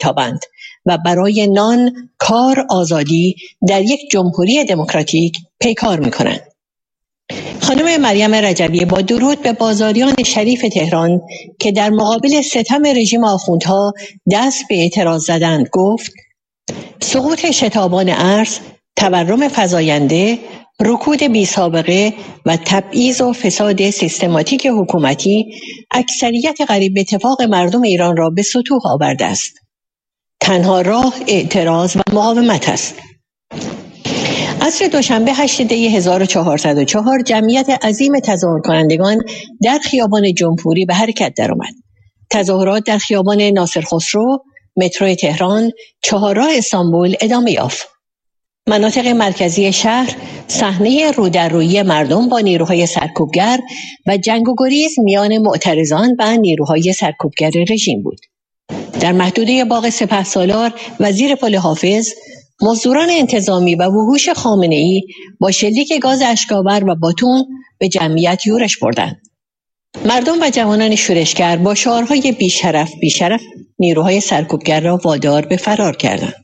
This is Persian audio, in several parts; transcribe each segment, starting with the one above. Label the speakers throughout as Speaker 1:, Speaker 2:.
Speaker 1: میتابند و برای نان، کار، آزادی در یک جمهوری دموکراتیک پیکار میکنند. خانم مریم رجبی با درود به بازاریان شریف تهران که در مقابل ستم رژیم آخوندها دست به اعتراض زدند گفت: سقوط شتابان ارز، تورم فزاینده، رکود بی سابقه و تبعیض و فساد سیستماتیک حکومتی اکثریت قریب به اتفاق مردم ایران را به سطوح آورده است. تنها راه اعتراض و مقاومت است. عصر دوشنبه 8 دی 1404 جمعیت عظیم تظاهر کنندگان در خیابان جمهوری به حرکت درآمد. تظاهرات در خیابان ناصر خسرو، مترو تهران، چهارراه استانبول ادامه یافت. مناطق مرکزی شهر صحنه رودررویی مردم با نیروهای سرکوبگر و جنگ و گریز میان معترضان و نیروهای سرکوبگر رژیم بود. در محدوده باغ سپهسالار و زیر پل حافظ، مزدوران انتظامی و وحوش خامنه‌ای با شلیک گاز اشک‌آور و باتون به جمعیت یورش بردند. مردم و جوانان شورشگر با شعارهای بیشرف نیروهای سرکوبگر را وادار به فرار کردند.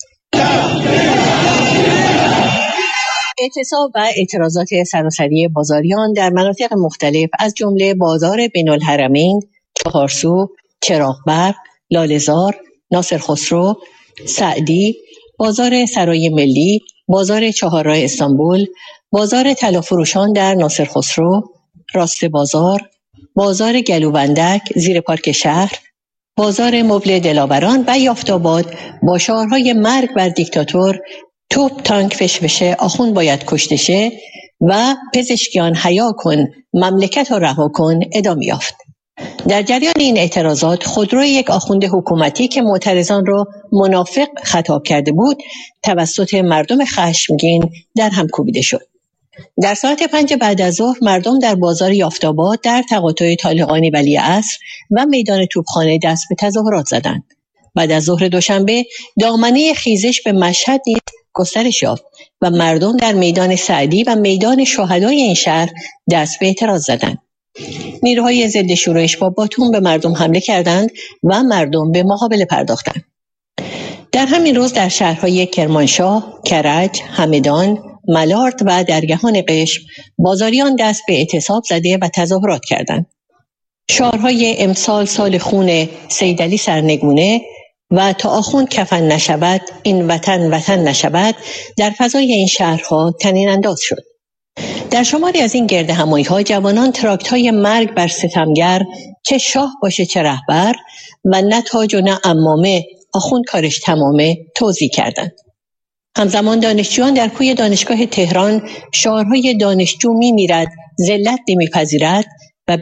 Speaker 1: اعتصاب و اعتراضات سراسری بازاریان در مناطق مختلف از جمله بازار بین‌الحرمین، چهارسو، چراغبرق، لاله‌زار، ناصر خسرو، سعدی، بازار سرای ملی، بازار چهارراه استانبول، بازار طلافروشان در ناصر خسرو، راست بازار، بازار گلوبندک زیر پارک شهر، بازار مبل دلاوران و یافت‌آباد با شعارهای مرگ بر دیکتاتور، توپ تانک فشفشه، آخوند باید کشته شه و پزشکیان حیا کن، مملکت را رها کن ادامه یافت. در جریان این اعتراضات خودروی یک آخوند حکومتی که معترضان را منافق خطاب کرده بود توسط مردم خشمگین در هم کوبیده شد. در ساعت 5 بعد از ظهر مردم در بازار یافت‌آباد در تقاطع طالقانی ولیعصر و میدان توپخانه دست به تظاهرات زدند. بعد از ظهر دوشنبه دامنه خیزش به مشهد نیز گسترش یافت و مردم در میدان سعدی و میدان شهدای این شهر دست به اعتراض زدند. نیروهای ضد شورش با باتون به مردم حمله کردند و مردم به مقابله پرداختند. در همین روز در شهرهای کرمانشاه، کرج، همدان، ملارد و درگهان قشم بازاریان دست به اعتصاب زده و تظاهرات کردند. شعارهای امسال سال خون سیدعلی سرنگونه و تا آخوند کفن نشود این وطن وطن نشود در فضای این شهرها طنین انداز شد. در شماری از این گردهمایی‌ها جوانان تراکت‌های مرگ بر ستمگر، چه شاه باشه چه رهبر و نه تاج و نه عمامه، آخوند کارش تمامه توزیع کردند. همزمان دانشجویان در کوی دانشگاه تهران شعارهای دانشجو میمیرد ذلت نمیپذیرد و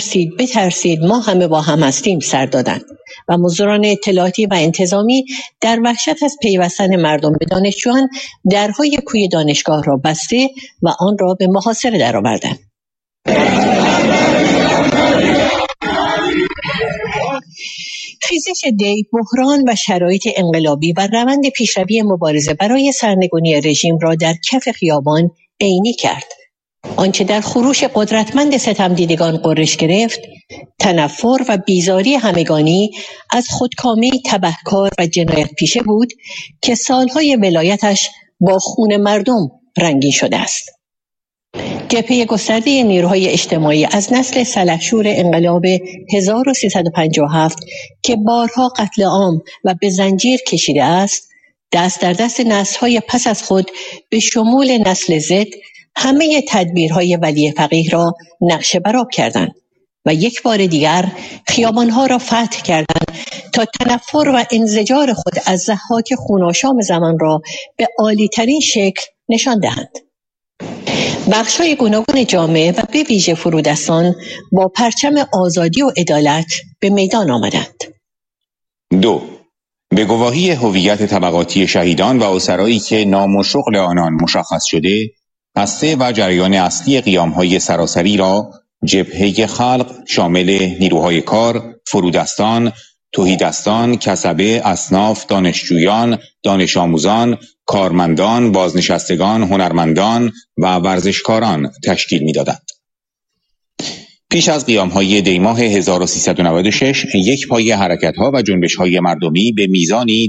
Speaker 1: بترسید ما همه با هم هستیم سر دادند و مزدوران اطلاعاتی و انتظامی در وحشت از پیوستن مردم به دانشجویان درهای کوی دانشگاه را بسته و آن را به محاصره درآوردند. خیزش دی، بحران و شرایط انقلابی و روند پیشروی مبارزه برای سرنگونی رژیم را در کف خیابان عینی کرد. آنچه در خروش قدرتمند ستمدیدگان غرش گرفت، تنفر و بیزاری همگانی از خودکامه تبهکار و جنایت پیشه بود که سالهای ولایتش با خون مردم رنگین شده است. جبهه گسترده نیروهای اجتماعی از نسل سلحشور انقلاب 1357 که بارها قتل عام و به زنجیر کشیده است، دست در دست نسل‌های پس از خود به شمول نسل زد همه تدبیرهای ولی فقیه را نقشه برآب کردند و یک بار دیگر خیابانها را فتح کردند تا تنفر و انزجار خود از ضحاک خوناشام زمان را به عالی‌ترین شکل نشان دهند. بخش‌های گوناگون جامعه و به ویژه فرودستان با پرچم آزادی و عدالت به میدان آمدند.
Speaker 2: 2. به گواهی هویت طبقاتی شهیدان و اسرایی که نام و شغل آنان مشخص شده، هسته و جریان اصلی قیام‌های سراسری را جبهه خلق شامل نیروهای کار، فرودستان، تهیدستان، کسبه، اصناف، دانشجویان، دانش آموزان، کارمندان، بازنشستگان، هنرمندان و ورزشکاران تشکیل می‌دادند. پیش از قیام‌های دی ماه 1396 یک پایه حرکت‌ها و جنبش‌های مردمی به میزانی